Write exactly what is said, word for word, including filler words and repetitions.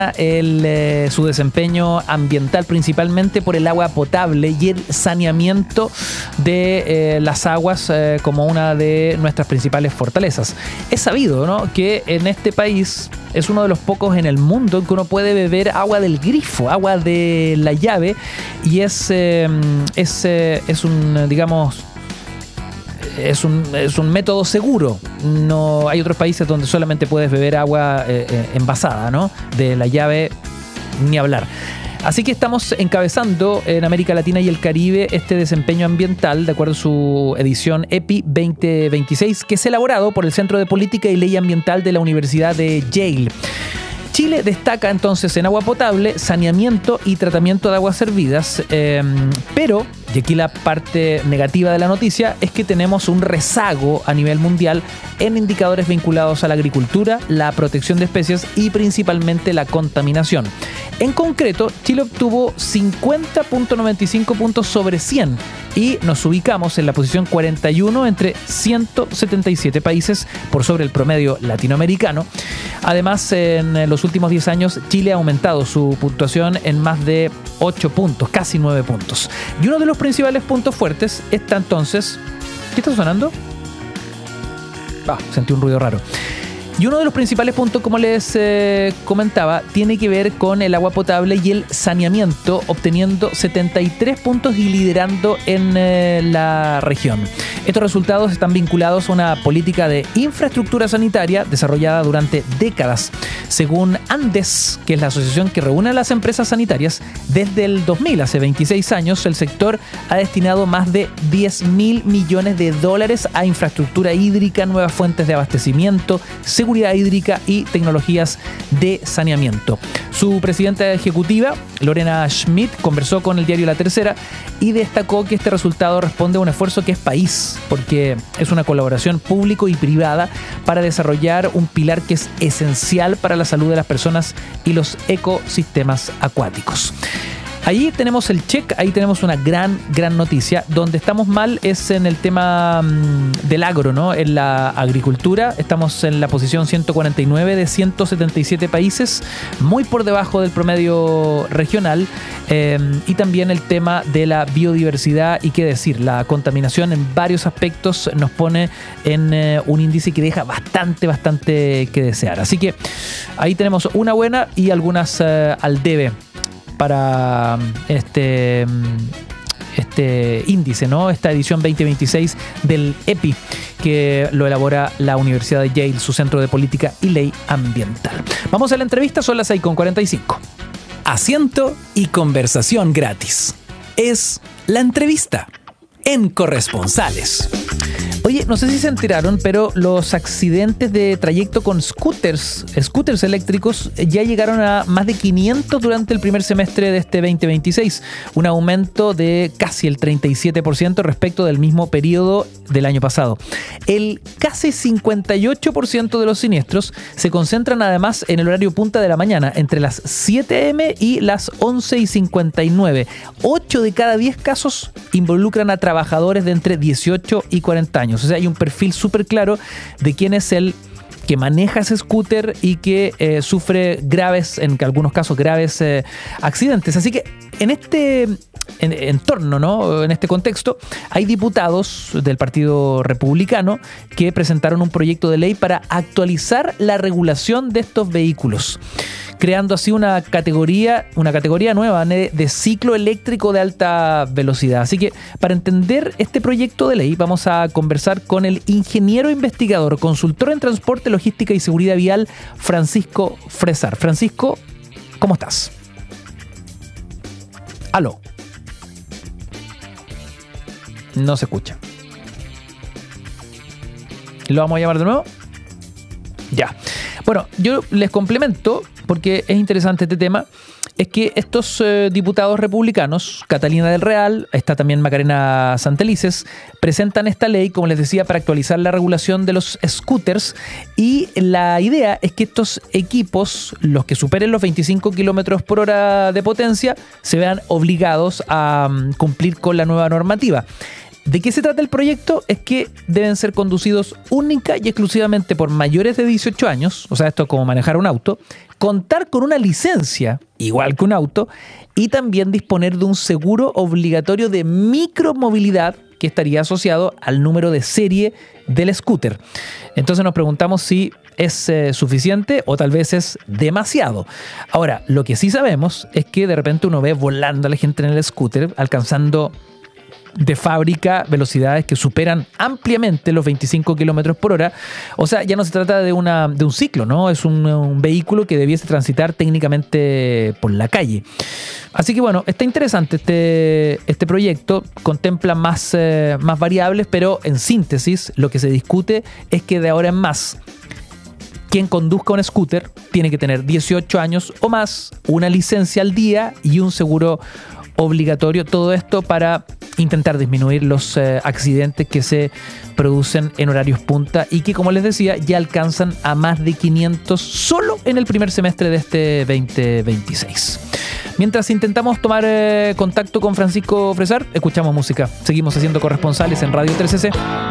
El, eh, su desempeño ambiental, principalmente por el agua potable y el saneamiento de eh, las aguas eh, como una de nuestras principales fortalezas. Es sabido, ¿no?, que en este país es uno de los pocos en el mundo en que uno puede beber agua del grifo, agua de la llave, y es, eh, es, eh, es un, digamos, Es un, es un método seguro. No hay otros países donde solamente puedes beber agua eh, eh, envasada, ¿no?, de la llave, ni hablar. Así que estamos encabezando en América Latina y el Caribe este desempeño ambiental, de acuerdo a su edición EPI veinte veintiséis, que es elaborado por el Centro de Política y Ley Ambiental de la Universidad de Yale. Chile destaca entonces en agua potable, saneamiento y tratamiento de aguas servidas, eh, pero, y aquí la parte negativa de la noticia, es que tenemos un rezago a nivel mundial en indicadores vinculados a la agricultura, la protección de especies y principalmente la contaminación. En concreto, Chile obtuvo cincuenta punto noventa y cinco puntos sobre cien y nos ubicamos en la posición cuarenta y uno entre ciento setenta y siete países, por sobre el promedio latinoamericano. Además, en los últimos diez años, Chile ha aumentado su puntuación en más de ocho puntos, casi nueve puntos. Y uno de los principales puntos fuertes está entonces... ¿Qué está sonando? Ah, sentí un ruido raro. Y uno de los principales puntos, como les eh, comentaba, tiene que ver con el agua potable y el saneamiento, obteniendo setenta y tres puntos y liderando en eh, la región. Estos resultados están vinculados a una política de infraestructura sanitaria desarrollada durante décadas. Según Andes, que es la asociación que reúne a las empresas sanitarias, desde el dos mil, hace veintiséis años, el sector ha destinado más de diez mil millones de dólares a infraestructura hídrica, nuevas fuentes de abastecimiento, seguridad hídrica y tecnologías de saneamiento. Su presidenta ejecutiva, Lorena Schmidt, conversó con el diario La Tercera y destacó que este resultado responde a un esfuerzo que es país, porque es una colaboración público y privada para desarrollar un pilar que es esencial para la salud de las personas y los ecosistemas acuáticos. Ahí tenemos el check, ahí tenemos una gran, gran noticia. Donde estamos mal es en el tema mmm, del agro, ¿no? En la agricultura estamos en la posición ciento cuarenta y nueve de ciento setenta y siete países, muy por debajo del promedio regional. Eh, y también el tema de la biodiversidad y qué decir, la contaminación en varios aspectos nos pone en eh, un índice que deja bastante, bastante que desear. Así que ahí tenemos una buena y algunas eh, al debe para este, este índice, ¿no? Esta edición veinte veintiséis del EPI, que lo elabora la Universidad de Yale, su Centro de Política y Ley Ambiental. Vamos a la entrevista, son las seis con cuarenta y cinco. Asiento y conversación gratis. Es la entrevista en Corresponsales. Oye, no sé si se enteraron, pero los accidentes de trayecto con scooters, scooters eléctricos, ya llegaron a más de quinientos durante el primer semestre de este veinte veintiséis, un aumento de casi el treinta y siete por ciento respecto del mismo periodo del año pasado. El casi cincuenta y ocho por ciento de los siniestros se concentran además en el horario punta de la mañana, entre las siete a eme y las once y cincuenta y nueve. ocho de cada diez casos involucran a trabajadores de entre dieciocho y cuarenta años. O sea, hay un perfil súper claro de quién es el que maneja ese scooter y que eh, sufre graves, en algunos casos graves eh, accidentes. Así que en este en, entorno, ¿no? En este contexto, hay diputados del Partido Republicano que presentaron un proyecto de ley para actualizar la regulación de estos vehículos, creando así una categoría, una categoría nueva de, de ciclo eléctrico de alta velocidad. Así que para entender este proyecto de ley vamos a conversar con el ingeniero investigador, consultor en transporte, logística y seguridad vial, Francisco Fresar. Francisco, ¿cómo estás? Aló. No se escucha. ¿Lo vamos a llamar de nuevo? Ya. Bueno, yo les complemento, porque es interesante este tema, es que estos eh, diputados republicanos, Catalina del Real, está también Macarena Santelices, presentan esta ley, como les decía, para actualizar la regulación de los scooters, y la idea es que estos equipos, los que superen los veinticinco kilómetros por hora de potencia, se vean obligados a um, cumplir con la nueva normativa. ¿De qué se trata el proyecto? Es que deben ser conducidos única y exclusivamente por mayores de dieciocho años, o sea, esto es como manejar un auto, contar con una licencia, igual que un auto, y también disponer de un seguro obligatorio de micromovilidad que estaría asociado al número de serie del scooter. Entonces nos preguntamos si es eh, suficiente o tal vez es demasiado. Ahora, lo que sí sabemos es que de repente uno ve volando a la gente en el scooter, alcanzando de fábrica velocidades que superan ampliamente los veinticinco kilómetros por hora. O sea, ya no se trata de, una, de un ciclo, ¿no? Es un, un vehículo que debiese transitar técnicamente por la calle. Así que bueno, está interesante este, este proyecto. Contempla más, eh, más variables, pero en síntesis lo que se discute es que de ahora en más quien conduzca un scooter tiene que tener dieciocho años o más, una licencia al día y un seguro obligatorio. Todo esto para intentar disminuir los eh, accidentes que se producen en horarios punta y que, como les decía, ya alcanzan a más de quinientos solo en el primer semestre de este veinte veintiséis. Mientras intentamos tomar eh, contacto con Francisco Fresar, escuchamos música. Seguimos haciendo corresponsales en Radio tres C C.